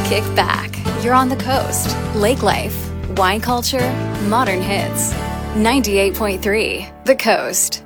Kick back. You're on the coast. Lake life, wine culture, modern hits. 98.3 The Coast.